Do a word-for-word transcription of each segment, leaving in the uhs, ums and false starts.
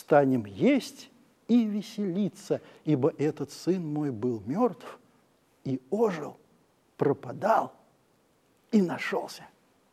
станем есть и веселиться, ибо этот сын мой был мертв и ожил, пропадал и нашелся.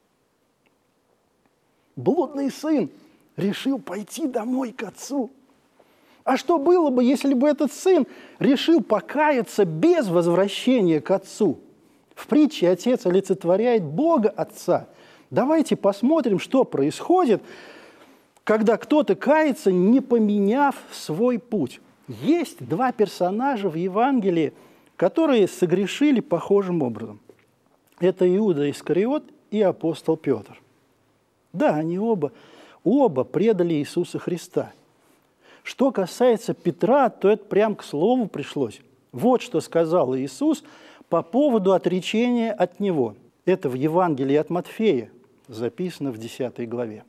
Блудный сын решил пойти домой к отцу. А что было бы, если бы этот сын решил покаяться без возвращения к отцу? В притче отец олицетворяет Бога Отца. Давайте посмотрим, что происходит, когда кто-то кается, не поменяв свой путь. Есть два персонажа в Евангелии, которые согрешили похожим образом. Это Иуда Искариот и апостол Петр. Да, они оба, оба предали Иисуса Христа. Что касается Петра, то это прям к слову пришлось. Вот что сказал Иисус по поводу отречения от Него. Это в Евангелии от Матфея, записано в десятой главе.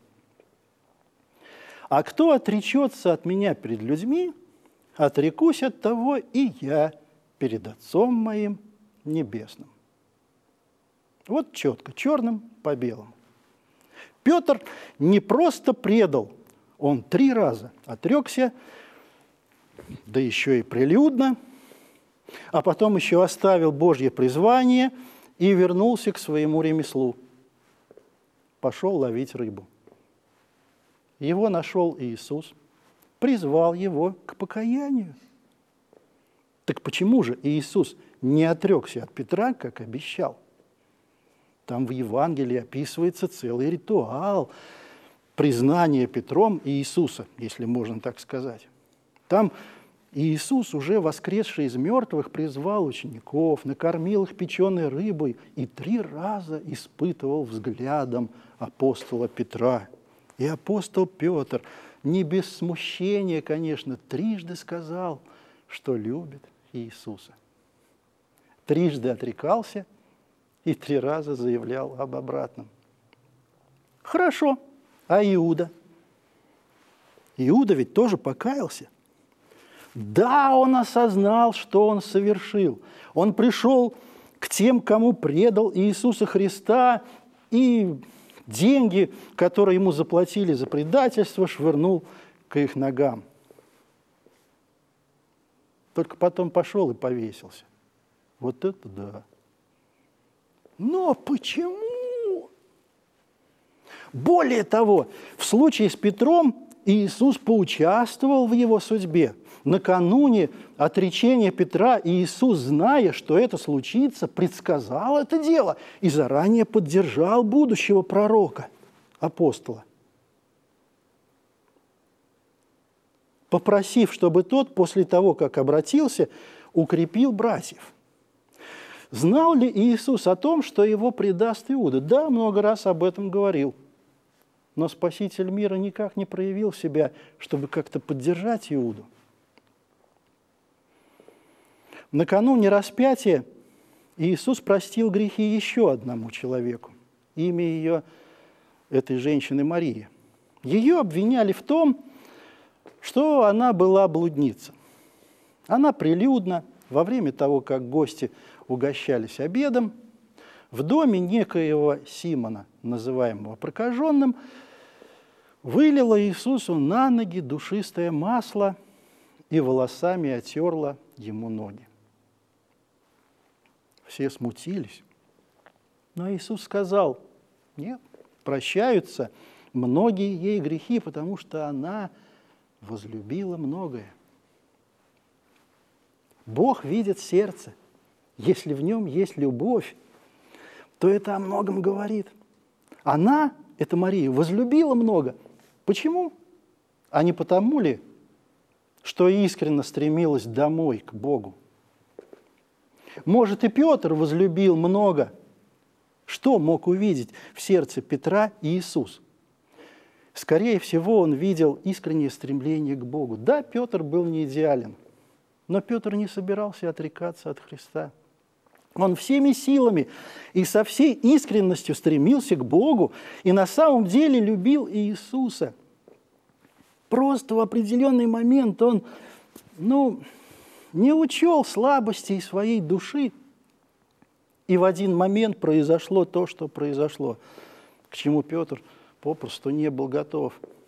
«А кто отречется от Меня перед людьми, отрекусь от того и я перед Отцом Моим Небесным». Вот четко, черным по белому. Петр не просто предал, он три раза отрекся, да еще и прилюдно, а потом еще оставил Божье призвание и вернулся к своему ремеслу. Пошел ловить рыбу. Его нашел Иисус, призвал его к покаянию. Так почему же Иисус не отрекся от Петра, как обещал? Там в Евангелии описывается целый ритуал признания Петром Иисуса, если можно так сказать. Там Иисус, уже воскресший из мертвых, призвал учеников, накормил их печеной рыбой и три раза испытывал взглядом апостола Петра. И апостол Петр, не без смущения, конечно, трижды сказал, что любит Иисуса. Трижды отрекался и три раза заявлял об обратном. Хорошо. А Иуда? Иуда ведь тоже покаялся. Да, он осознал, что он совершил. Он пришел к тем, кому предал Иисуса Христа, и деньги, которые ему заплатили за предательство, швырнул к их ногам. Только потом пошел и повесился. Вот это да. Но почему? Более того, в случае с Петром Иисус поучаствовал в его судьбе. Накануне отречения Петра Иисус, зная, что это случится, предсказал это дело и заранее поддержал будущего пророка, апостола, попросив, чтобы тот после того, как обратился, укрепил братьев. Знал ли Иисус о том, что его предаст Иуда? Да, много раз об этом говорил. Но Спаситель мира никак не проявил себя, чтобы как-то поддержать Иуду. Накануне распятия Иисус простил грехи еще одному человеку. Имя ее этой женщины Мария. Ее обвиняли в том, что она была блудница. Она прилюдно, во время того, как гости угощались обедом, в доме некоего Симона, называемого прокаженным, вылила Иисусу на ноги душистое масло и волосами отерла ему ноги. Все смутились. Но Иисус сказал: нет, прощаются многие ей грехи, потому что она возлюбила многое. Бог видит сердце. Если в нем есть любовь, то это о многом говорит. Она, эта Мария, возлюбила много. Почему? А не потому ли, что искренне стремилась домой к Богу? Может, и Петр возлюбил много. Что мог увидеть в сердце Петра Иисус? Скорее всего, он видел искреннее стремление к Богу. Да, Петр был не идеален, но Петр не собирался отрекаться от Христа. Он всеми силами и со всей искренностью стремился к Богу и на самом деле любил Иисуса. Просто в определенный момент он, ну, не учел слабостей своей души. И в один момент произошло то, что произошло, к чему Петр попросту не был готов.